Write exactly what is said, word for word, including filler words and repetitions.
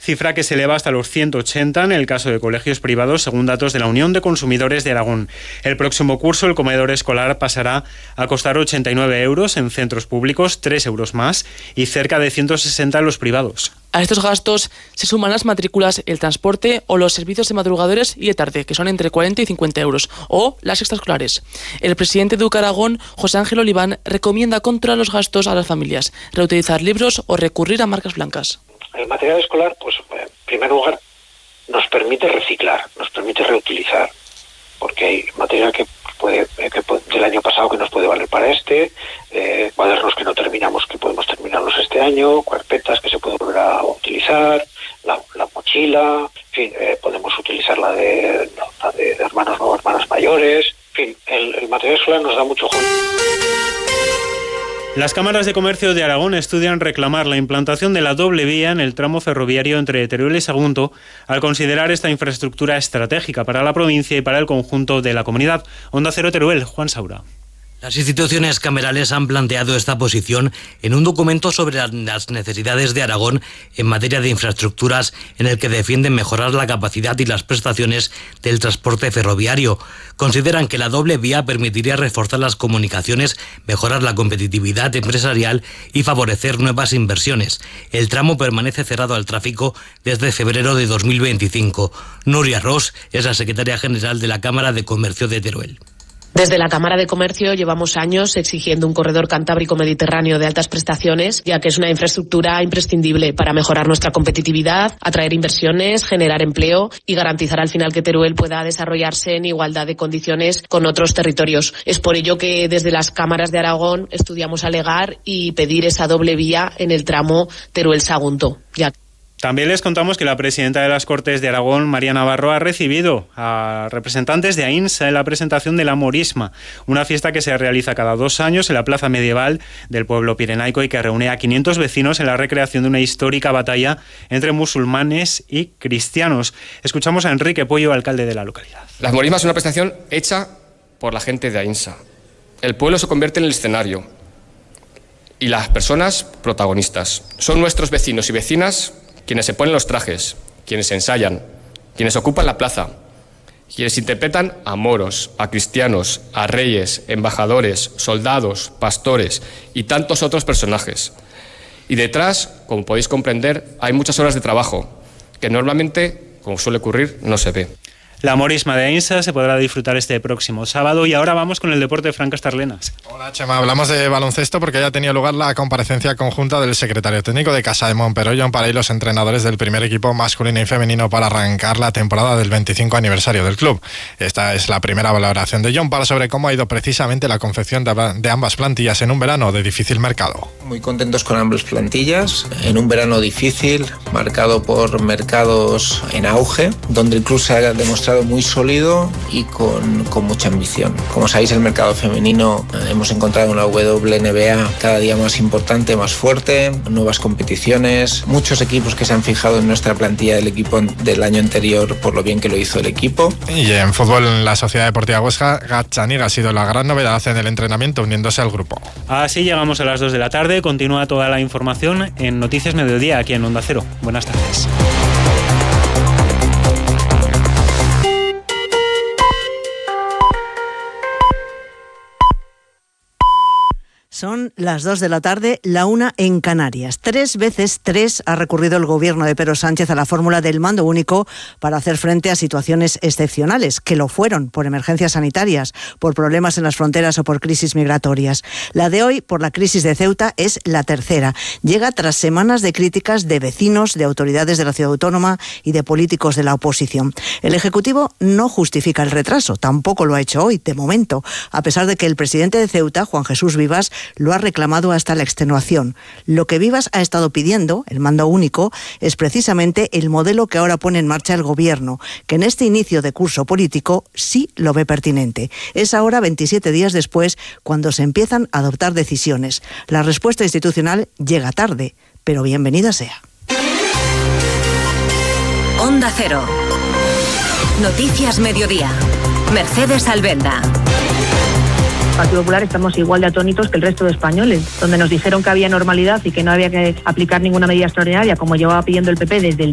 cifra que se eleva hasta los ciento ochenta en el caso de colegios privados, según datos de la Unión de Consumidores de Aragón. El próximo curso el comedor escolar pasará a costar ochenta y nueve euros en centros públicos, tres euros más, y cerca de ciento sesenta en los privados. A estos gastos se suman las matrículas, el transporte o los servicios de madrugadores y de tarde, que son entre cuarenta y cincuenta euros, o las extraescolares. El presidente de U C A Aragón, José Ángel Oliván, recomienda controlar los gastos a las familias, reutilizar libros o recurrir a marcas blancas. El material escolar, pues en primer lugar, nos permite reciclar, nos permite reutilizar, porque hay material que puede, que puede, del año pasado que nos puede valer para este, eh, cuadernos que no terminamos que podemos terminarlos este año, carpetas que se pueden volver a utilizar, la, la mochila, en fin, eh, podemos utilizar la de, la de hermanos o hermanas mayores, en fin, el, el material escolar nos da mucho juego. Las cámaras de comercio de Aragón estudian reclamar la implantación de la doble vía en el tramo ferroviario entre Teruel y Sagunto, al considerar esta infraestructura estratégica para la provincia y para el conjunto de la comunidad. Onda Cero Teruel, Juan Saura. Las instituciones camerales han planteado esta posición en un documento sobre las necesidades de Aragón en materia de infraestructuras, en el que defienden mejorar la capacidad y las prestaciones del transporte ferroviario. Consideran que la doble vía permitiría reforzar las comunicaciones, mejorar la competitividad empresarial y favorecer nuevas inversiones. El tramo permanece cerrado al tráfico desde febrero de dos mil veinticinco. Nuria Ros es la secretaria general de la Cámara de Comercio de Teruel. Desde la Cámara de Comercio llevamos años exigiendo un corredor cantábrico-mediterráneo de altas prestaciones, ya que es una infraestructura imprescindible para mejorar nuestra competitividad, atraer inversiones, generar empleo y garantizar al final que Teruel pueda desarrollarse en igualdad de condiciones con otros territorios. Es por ello que desde las cámaras de Aragón estudiamos alegar y pedir esa doble vía en el tramo Teruel-Sagunto, ya que También les contamos que la presidenta de las Cortes de Aragón, María Navarro, ha recibido a representantes de AINSA en la presentación de la Morisma, una fiesta que se realiza cada dos años en la plaza medieval del pueblo pirenaico y que reúne a quinientos vecinos en la recreación de una histórica batalla entre musulmanes y cristianos. Escuchamos a Enrique Pollo, alcalde de la localidad. La Morisma es una presentación hecha por la gente de AINSA. El pueblo se convierte en el escenario y las personas protagonistas. Son nuestros vecinos y vecinas quienes se ponen los trajes, quienes ensayan, quienes ocupan la plaza, quienes interpretan a moros, a cristianos, a reyes, embajadores, soldados, pastores y tantos otros personajes. Y detrás, como podéis comprender, hay muchas horas de trabajo que normalmente, como suele ocurrir, no se ve. La Morisma de AINSA se podrá disfrutar este próximo sábado y ahora vamos con el deporte de Fran Castarlenas. Hola Chema, hablamos de baloncesto porque ya ha tenido lugar la comparecencia conjunta del secretario técnico de Casa de Montperó, John Paré, y los entrenadores del primer equipo masculino y femenino para arrancar la temporada del veinticinco aniversario del club. Esta es la primera valoración de John Paré sobre cómo ha ido precisamente la confección de ambas plantillas en un verano de difícil mercado. Muy contentos con ambas plantillas, en un verano difícil, marcado por mercados en auge, donde el club se ha demostrado muy sólido y con, con mucha ambición. Como sabéis, el mercado femenino eh, hemos encontrado una W N B A cada día más importante, más fuerte, nuevas competiciones, muchos equipos que se han fijado en nuestra plantilla del equipo del año anterior por lo bien que lo hizo el equipo. Y en fútbol, la Sociedad Deportiva Huesca, Gazzaniga ha sido la gran novedad en el entrenamiento, uniéndose al grupo. Así llegamos a las dos de la tarde. Continúa toda la información en Noticias Mediodía, aquí en Onda Cero. Buenas tardes. Son las dos de la tarde, la una en Canarias. Tres veces tres ha recurrido el gobierno de Pedro Sánchez a la fórmula del mando único para hacer frente a situaciones excepcionales, que lo fueron por emergencias sanitarias, por problemas en las fronteras o por crisis migratorias. La de hoy, por la crisis de Ceuta, es la tercera. Llega tras semanas de críticas de vecinos, de autoridades de la ciudad autónoma y de políticos de la oposición. El Ejecutivo no justifica el retraso, tampoco lo ha hecho hoy, de momento, a pesar de que el presidente de Ceuta, Juan Jesús Vivas, lo ha reclamado hasta la extenuación. Lo que Vivas ha estado pidiendo, el mando único, es precisamente el modelo que ahora pone en marcha el gobierno, que en este inicio de curso político sí lo ve pertinente. Es ahora, veintisiete días después, cuando se empiezan a adoptar decisiones. La respuesta institucional llega tarde, pero bienvenida sea. Onda Cero. Noticias Mediodía. Mercedes Alvenda. Partido Popular estamos igual de atónitos que el resto de españoles, donde nos dijeron que había normalidad y que no había que aplicar ninguna medida extraordinaria, como llevaba pidiendo el P P desde el